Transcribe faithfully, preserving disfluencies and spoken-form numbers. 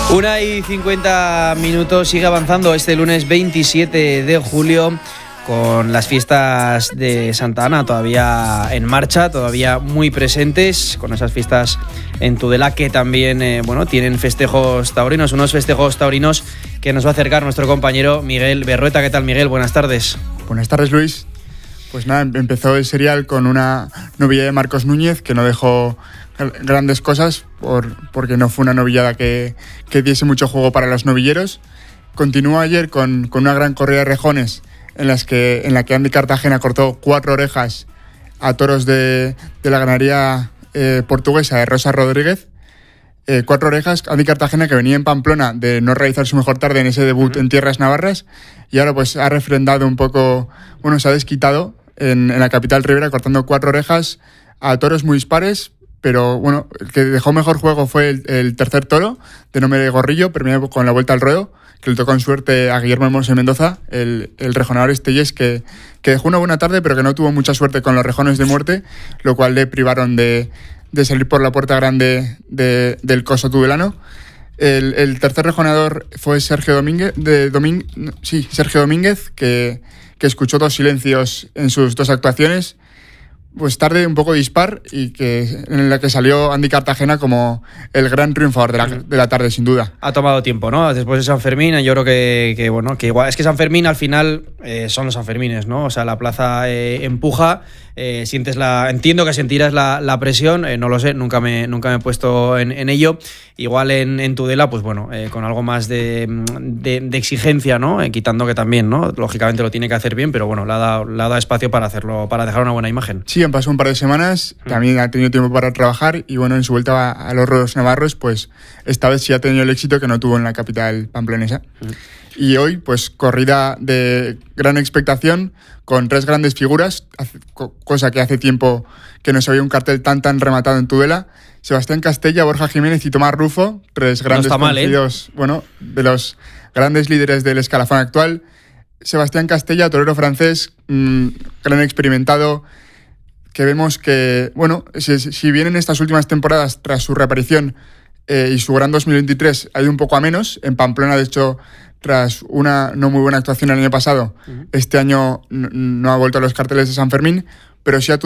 Una y cincuenta minutos, sigue avanzando este lunes veintisiete de julio con las fiestas de Santa Ana todavía en marcha, todavía muy presentes, con esas fiestas en Tudela que también eh, bueno, tienen festejos taurinos, unos festejos taurinos que nos va a acercar nuestro compañero Miguel Berrueta. ¿Qué tal, Miguel? Buenas tardes. Buenas tardes, Luis. Pues nada, empezó el serial con una novillada de Marcos Núñez que no dejó grandes cosas por, porque no fue una novillada que, que diese mucho juego para los novilleros. Continuó ayer con, con una gran corrida de rejones en, las que, en la que Andy Cartagena cortó cuatro orejas a toros de, de la ganadería eh, portuguesa de Rosa Rodríguez. Eh, cuatro orejas, Andy Cartagena, que venía en Pamplona de no realizar su mejor tarde en ese debut en tierras navarras, y ahora pues ha refrendado un poco, bueno, se ha desquitado en, en la capital ribera cortando cuatro orejas a toros muy dispares. Pero bueno, el que dejó mejor juego fue el, el tercer toro, de nombre Gorrillo, premiado con la Vuelta al Ruedo, que le tocó en suerte a Guillermo Hermoso de Mendoza, el, el rejonador Estellés, que, que dejó una buena tarde, pero que no tuvo mucha suerte con los rejones de muerte, lo cual le privaron de, de salir por la puerta grande de, del coso tudelano. El, el tercer rejonador fue Sergio Domínguez, de Domín, sí, Sergio Domínguez, que, que escuchó dos silencios en sus dos actuaciones. Pues tarde un poco dispar y que en la que salió Andy Cartagena como el gran triunfador de la, de la tarde, sin duda. Ha tomado tiempo, ¿no? Después de San Fermín, yo creo que, que bueno, que igual es que San Fermín al final eh, son los Sanfermines, ¿no? O sea, la plaza eh, empuja, eh, sientes la, entiendo que sentirás la, la presión, eh, no lo sé, nunca me, nunca me he puesto en, en ello. Igual en, en Tudela, pues bueno, eh, con algo más de, de, de exigencia, ¿no? Eh, quitando que también, ¿no? Lógicamente lo tiene que hacer bien, pero bueno, le ha dado, le ha dado espacio para hacerlo, para dejar una buena imagen. Sí, han pasado un par de semanas, también ha tenido tiempo para trabajar y bueno, en su vuelta a, a los ruedos navarros, pues esta vez sí ha tenido el éxito que no tuvo en la capital pamplonesa. Mm. Y hoy, pues corrida de gran expectación con tres grandes figuras, cosa que hace tiempo que no se veía un cartel tan tan rematado en Tudela. Sebastián Castella, Borja Jiménez y Tomás Rufo, tres grandes no conocidos, ¿eh? Bueno, de los grandes líderes del escalafón actual. Sebastián Castella, torero francés, mmm, gran experimentado, que vemos que, bueno, si, si bien en estas últimas temporadas, tras su reaparición eh, y su gran dos mil veintitrés, ha ido un poco a menos. En Pamplona, de hecho, tras una no muy buena actuación el año pasado, uh-huh. este año n- no ha vuelto a los carteles de San Fermín, pero sí ha